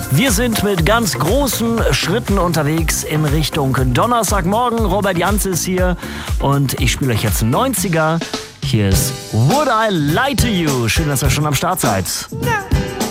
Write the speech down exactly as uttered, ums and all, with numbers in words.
Wir sind mit ganz großen Schritten unterwegs in Richtung Donnerstagmorgen. Robert Janz ist hier und ich spiele euch jetzt neunziger. Hier ist Would I Lie to You. Schön, dass ihr schon am Start seid. Ja.